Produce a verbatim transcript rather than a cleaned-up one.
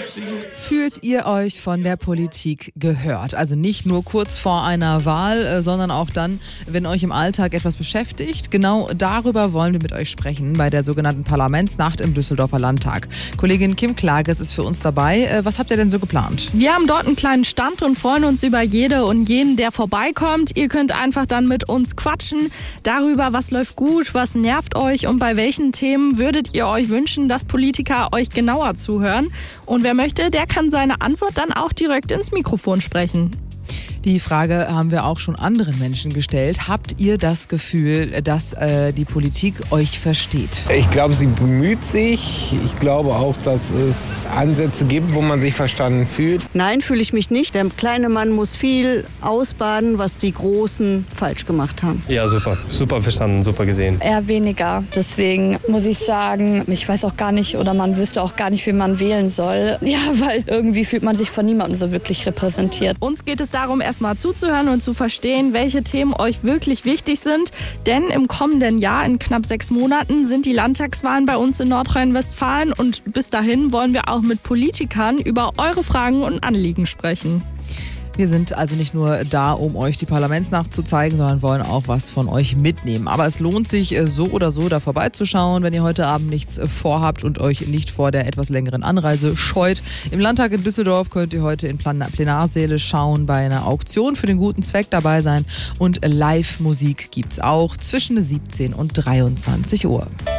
Fühlt ihr euch von der Politik gehört? Also nicht nur kurz vor einer Wahl, sondern auch dann, wenn euch im Alltag etwas beschäftigt. Genau darüber wollen wir mit euch sprechen bei der sogenannten Parlamentsnacht im Düsseldorfer Landtag. Kollegin Kim Klages ist für uns dabei. Was habt ihr denn so geplant? Wir haben dort einen kleinen Stand und freuen uns über jede und jeden, der vorbeikommt. Ihr könnt einfach dann mit uns quatschen darüber, was läuft gut, was nervt euch und bei welchen Themen würdet ihr euch wünschen, dass Politiker euch genauer zuhören. Und wer möchte, der kann seine Antwort dann auch direkt ins Mikrofon sprechen. Die Frage haben wir auch schon anderen Menschen gestellt. Habt ihr das Gefühl, dass äh, die Politik euch versteht? Ich glaube, sie bemüht sich. Ich glaube auch, dass es Ansätze gibt, wo man sich verstanden fühlt. Nein, fühle ich mich nicht. Der kleine Mann muss viel ausbaden, was die Großen falsch gemacht haben. Ja, super. Super verstanden, super gesehen. Eher weniger. Deswegen muss ich sagen, ich weiß auch gar nicht oder man wüsste auch gar nicht, wie man wählen soll. Ja, weil irgendwie fühlt man sich von niemandem so wirklich repräsentiert. Uns geht es darum, erstmal zuzuhören und zu verstehen, welche Themen euch wirklich wichtig sind. Denn im kommenden Jahr, in knapp sechs Monaten, sind die Landtagswahlen bei uns in Nordrhein-Westfalen. Und bis dahin wollen wir auch mit Politikern über eure Fragen und Anliegen sprechen. Wir sind also nicht nur da, um euch die Parlamentsnacht zu zeigen, sondern wollen auch was von euch mitnehmen. Aber es lohnt sich so oder so, da vorbeizuschauen, wenn ihr heute Abend nichts vorhabt und euch nicht vor der etwas längeren Anreise scheut. Im Landtag in Düsseldorf könnt ihr heute in Plenarsäle schauen, bei einer Auktion für den guten Zweck dabei sein. Und Live-Musik gibt's auch zwischen siebzehn und dreiundzwanzig Uhr.